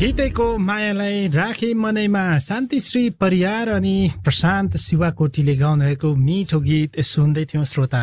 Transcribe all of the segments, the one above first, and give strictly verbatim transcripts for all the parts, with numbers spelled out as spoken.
गीतको मायालाई राखे मनैमा शान्तिश्री परियार अनि प्रशान्त शिवाकोटीले गाउनुभएको मिठो गीत सुन्दै थियौं श्रोता।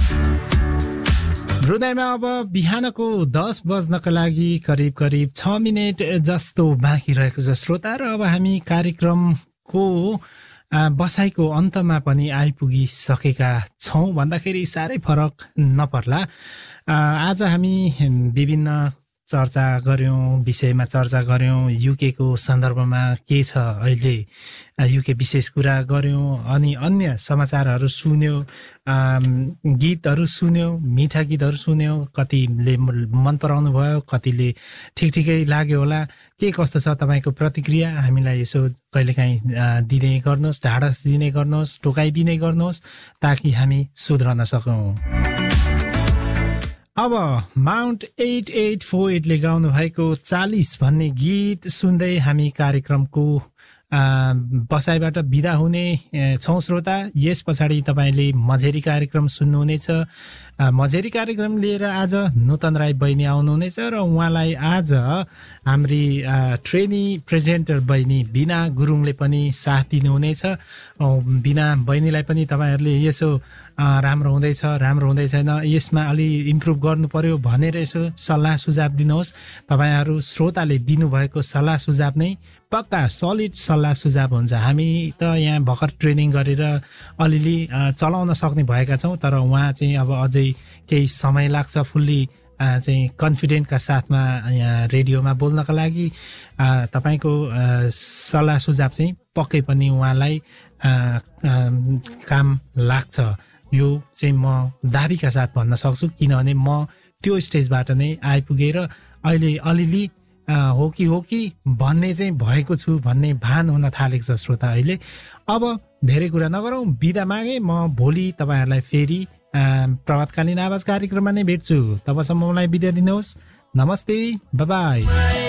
हृदयमा अब बिहानको दस बज्नको लागि करिब करिब छ मिनट जस्तो बाँकी रहेको छ श्रोता, र अब हामी कार्यक्रमको बसाइको अन्तमा पनि आइपुगिसकेका छौं भन्दाखेरि साह्रै फरक नपर्ला। आज हामी विभिन्न चर्चा गर्यौं, विषयमा चर्चा गर्यौं, युके को सन्दर्भमा के छ अहिले युके विशेष कुरा गर्यौं, अनि अन्य समाचारहरू सुन्यौं, गीतहरू सुन्यौं, मिठा गीतहरू सुन्यौं, कतिले मन पराउनु भयो, कतिले ठिक ठिकै लाग्यो होला। के कस्तो छ तपाईको प्रतिक्रिया हामीलाई यसो कहिलेकाहीँ दिने गर्नुहोस्, ढाडस दिने गर्नुहोस्, टोकाइदिने गर्नुहोस्, ताकि हामी सुध्रन सकौं। अब Mount at at four at ले गाउनु भएको चालीस भन्ने गीत सुन्दै हामी कार्यक्रमको बसाइबाट बिदा हुने छौं श्रोता। यस पछाडि तपाईले मझेरी कार्यक्रम सुन्नुहुनेछ। मझेरी कार्यक्रम लिएर आज नूतन राई बहिनी आउनुहुनेछ र उहाँलाई आज हाम्री ट्रेनी प्रेजेन्टर बहिनी बिना गुरुङले पनि साथ दिनुहुनेछ। बिना बहिनीलाई पनि तपाईहरुले यसो राम्रो हुँदैछ, राम्रो हुँदै छैन, यसमा अलि इम्प्रुभ गर्नु पर्यो भनेर यसो सल्लाह सुझाव दिनुहोस्। तपाईहरु श्रोताले दिनुभएको सल्लाह सुझाव नै पक्का सलिड सल्लाह सुझाव हुन्छ। हामी त यहाँ भर्खर ट्रेनिङ गरेर अलिअलि चलाउन सक्ने भएका छौं, तर उहाँ चाहिँ अब अझै केही समय लाग्छ फुल्ली चाहिँ कन्फिडेन्टका साथमा यहाँ रेडियोमा बोल्नका लागि। तपाईको सल्लाह सुझाव चाहिँ पक्कै पनि उहाँलाई काम लाग्छ, यो चाहिँ म दाबीका साथ भन्न सक्छु, किनभने म त्यो स्टेजबाट नै आइपुगेर अहिले अलिअलि हो कि हो कि भन्ने चाहिँ भएको छु भन्ने भान हुन थालेको छ श्रोता। अहिले अब धेरै कुरा नगरौं, बिदा मागे। म भोलि तपाईहरुलाई फेरि प्रभातकालीन आवाज कार्यक्रममा नै भेट्छु। तबसम्म मलाई बिदा दिनुहोस्। नमस्ते, बाइ बाइ।